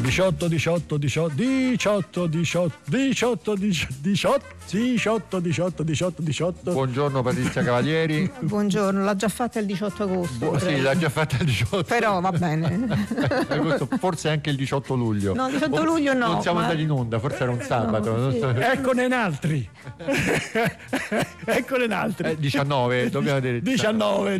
18 18 18 18 18 18 18 18 18. Buongiorno Patrizia Cavalieri. Buongiorno, l'ha già fatta il 18 agosto. Sì, l'ha già fatta il 18. Però va bene. Forse anche il 18 luglio. No, 18 luglio no. Non siamo andati in onda, forse era un sabato. No, sì. Eccone in altri. Eccone in altri. 19, dobbiamo dire 19.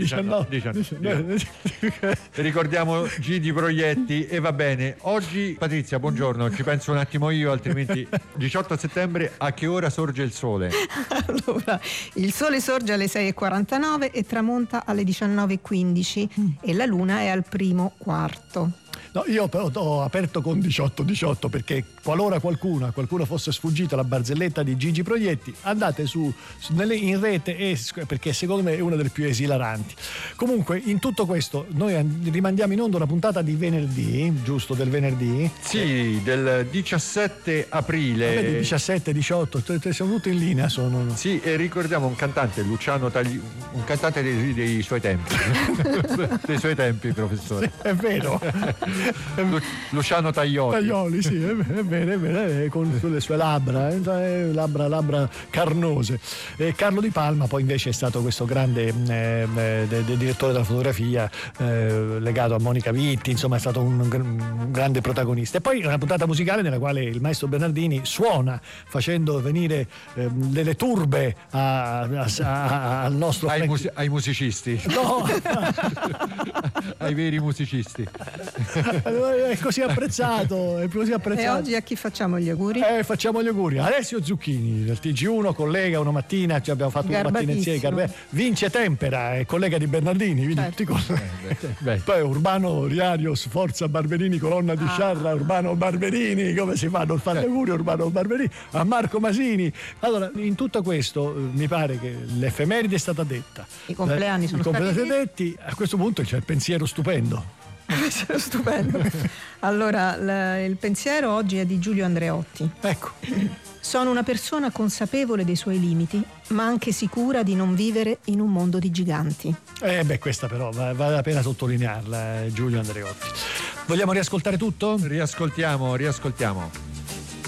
Ricordiamo Gigi Proietti e va bene. Oggi Patrizia, buongiorno, ci penso un attimo io, altrimenti 18 settembre a che ora sorge il sole? Allora, il sole sorge alle 6:49 e tramonta alle 19:15 e la luna è al primo quarto. No, io però ho aperto con 18 perché qualora qualcuno fosse sfuggito la barzelletta di Gigi Proietti, andate in rete perché secondo me è una delle più esilaranti. Comunque in tutto questo noi rimandiamo in onda una puntata di venerdì, giusto, del venerdì? Sì, del 17 aprile. Vedi, 17, 18, siamo tutti in linea. Sì, e ricordiamo un cantante, Luciano un cantante dei suoi tempi. Dei suoi tempi, professore. Sì, è vero. Luciano Taglioli, sì, è vero, con le sue labbra carnose. Carlo Di Palma poi invece è stato questo grande direttore della fotografia, legato a Monica Vitti, insomma è stato un grande protagonista. E poi una puntata musicale nella quale il maestro Bernardini suona facendo venire delle turbe al nostro ai musicisti. No. Ai veri musicisti. È così apprezzato. E oggi a chi facciamo gli auguri? Facciamo gli auguri. Alessio Zucchini del TG1, collega una mattina, ci abbiamo fatto una mattina insieme. Vince Tempera, è collega di Bernardini, quindi tutti poi Urbano Riarios, Forza Barberini, colonna di Sciarra, Urbano Barberini, come si fanno a fare gli auguri Urbano Barberini? A Marco Masini. Allora, in tutto questo mi pare che l'effemeride è stata detta. I compleanni sono stati detti. A questo punto c'è il pensiero stupendo. Stupendo. Allora, il pensiero oggi è di Giulio Andreotti. Ecco. Sono una persona consapevole dei suoi limiti, ma anche sicura di non vivere in un mondo di giganti. Questa però vale la pena sottolinearla, Giulio Andreotti. Vogliamo riascoltare tutto? Riascoltiamo.